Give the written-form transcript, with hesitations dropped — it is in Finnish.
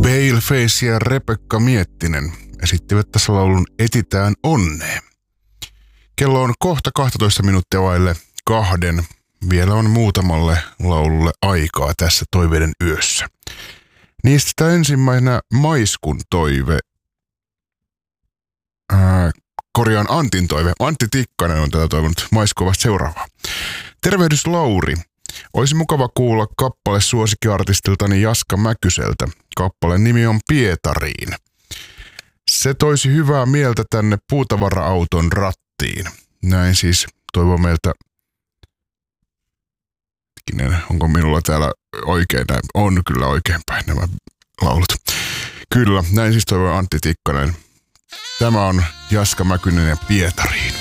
Paleface ja Rebekka Miettinen esittivät tässä laulun Etitään onnea. Kello on kohta 12 minuuttia vaille 2. Vielä on muutamalle laululle aikaa tässä toiveiden yössä. Niistä ensimmäisenä Maiskun toive. Antin toive. Antti Tikkanen on tätä toivonut. Maisku vasta seuraavaa. Tervehdys Lauri. Olisi mukava kuulla kappale suosikkiartistiltani Jaska Mäkyseltä. Kappaleen nimi on Pietariin. Se toisi hyvää mieltä tänne puutavara-auton rattiin. Näin siis toivoo meiltä. Onko minulla täällä oikein näin? On kyllä oikeinpäin nämä laulut. Kyllä, näin siis toivoo Antti Tikkanen. Tämä on Jaska Mäkynen ja Pietariin.